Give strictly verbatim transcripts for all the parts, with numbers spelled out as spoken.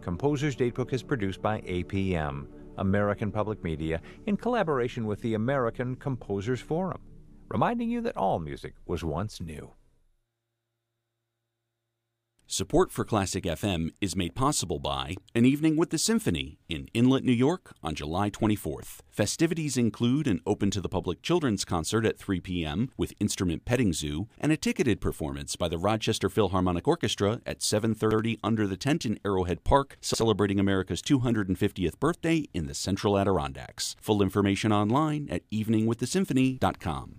Composer's Datebook is produced by A P M, American Public Media, in collaboration with the American Composers Forum, reminding you that all music was once new. Support for Classic F M is made possible by An Evening with the Symphony in Inlet, New York on July twenty-fourth. Festivities include an open-to-the-public children's concert at three p.m. with Instrument Petting Zoo and a ticketed performance by the Rochester Philharmonic Orchestra at seven thirty under the tent in Arrowhead Park, celebrating America's two hundred fiftieth birthday in the Central Adirondacks. Full information online at evening with the symphony dot com.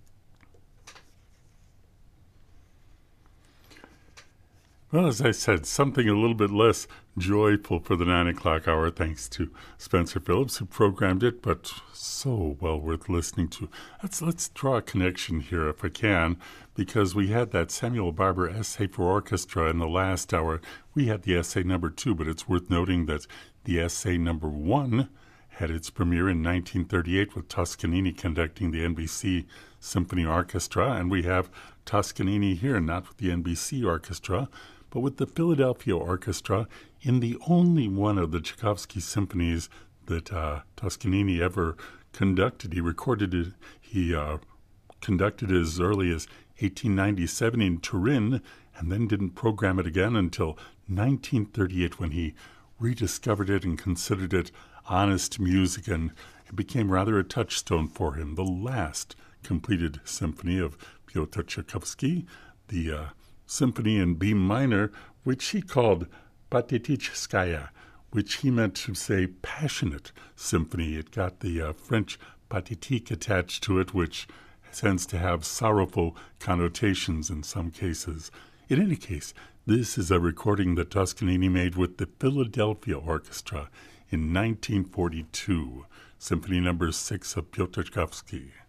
Well, as I said, something a little bit less joyful for the nine o'clock hour, thanks to Spencer Phillips, who programmed it, but so well worth listening to. Let's, let's draw a connection here, if I can, because we had that Samuel Barber essay for orchestra in the last hour. We had the essay number two, but it's worth noting that the essay number one had its premiere in nineteen thirty-eight with Toscanini conducting the N B C Symphony Orchestra, and we have Toscanini here, not with the N B C Orchestra, but with the Philadelphia Orchestra in the only one of the Tchaikovsky symphonies that uh, Toscanini ever conducted. He recorded it, he uh, conducted it as early as eighteen ninety-seven in Turin, and then didn't program it again until nineteen thirty-eight when he rediscovered it and considered it honest music, and it became rather a touchstone for him. The last completed symphony of Pyotr Tchaikovsky, the uh, symphony in B minor, which he called Patetichskaya, which he meant to say passionate symphony. It got the uh, French pathétique attached to it, which tends to have sorrowful connotations in some cases. In any case, this is a recording that Toscanini made with the Philadelphia Orchestra in nineteen forty-two, Symphony Number six of Pyotr Tchaikovsky.